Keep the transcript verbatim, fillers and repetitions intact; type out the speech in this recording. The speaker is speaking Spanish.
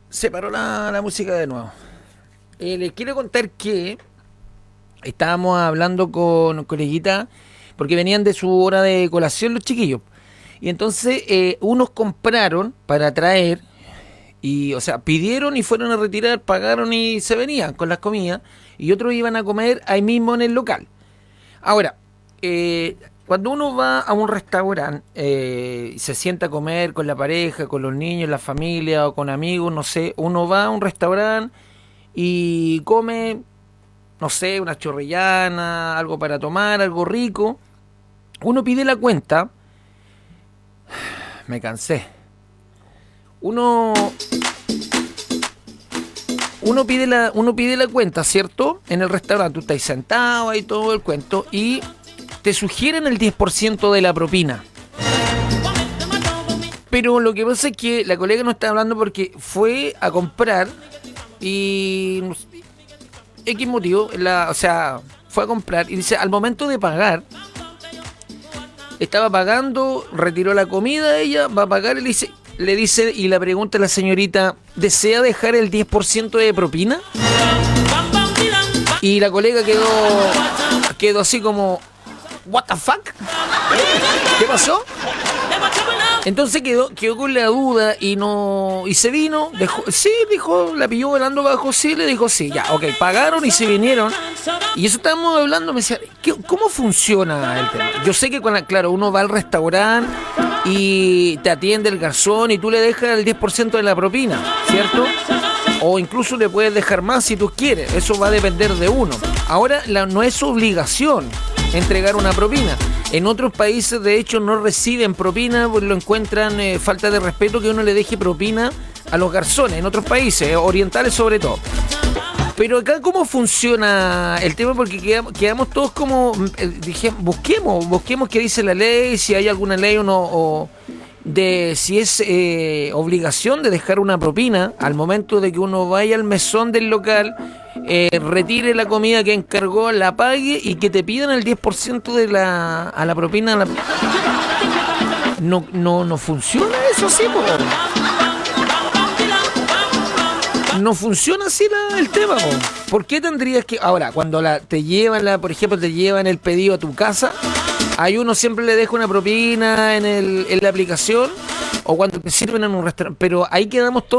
Se paró la, la música de nuevo. Eh, les quiero contar que estábamos hablando con un coleguita porque venían de su hora de colación los chiquillos. Y entonces eh, unos compraron para traer y, o sea, pidieron y fueron a retirar, pagaron y se venían con las comidas. Y otros iban a comer ahí mismo en el local. Ahora, eh, cuando uno va a un restaurante eh, y se sienta a comer con la pareja, con los niños, la familia o con amigos, no sé, uno va a un restaurante y come, no sé, una chorrillana, algo para tomar, algo rico. Uno pide la cuenta, me cansé. Uno uno pide la uno pide la cuenta, ¿cierto? En el restaurante tú estás sentado ahí todo el cuento y te sugieren el diez por ciento de la propina. Pero lo que pasa es que la colega no está hablando porque fue a comprar y X motivo, la, o sea, fue a comprar y dice, al momento de pagar, estaba pagando, retiró la comida, ella va a pagar y le dice, le dice y le pregunta a la señorita, ¿desea dejar el diez por ciento de propina? Y la colega quedó, quedó así como, ¿what the fuck? ¿Qué pasó? Entonces quedó, quedó con la duda y no y se vino, dejó, sí, dijo, la pilló volando bajo, sí, le dijo sí, ya, ok, pagaron y se vinieron. Y eso estábamos hablando, me decía, ¿qué, ¿cómo funciona el tema? Yo sé que, cuando, claro, uno va al restaurante y te atiende el garzón y tú le dejas el diez por ciento de la propina, ¿cierto? O incluso le puedes dejar más si tú quieres, eso va a depender de uno. Ahora, la, no es obligación entregar una propina. En otros países, de hecho, no reciben propina, pues lo encuentran eh, falta de respeto que uno le deje propina a los garzones, en otros países, eh, orientales sobre todo. Pero acá, ¿cómo funciona el tema? Porque quedamos, quedamos todos como, eh, dije, busquemos, busquemos qué dice la ley, si hay alguna ley o no, o de si es eh, obligación de dejar una propina al momento de que uno vaya al mesón del local, eh, retire la comida que encargó, la pague y que te pidan el diez por ciento de la, a la propina. A la... No, no, no funciona eso así, po. No funciona así la, el tema, po. ¿Por qué tendrías que...? Ahora, cuando la, te llevan, la, por ejemplo, te llevan el pedido a tu casa, hay uno siempre le deja una propina en, el, en la aplicación o cuando te sirven en un restaurante, pero ahí quedamos todos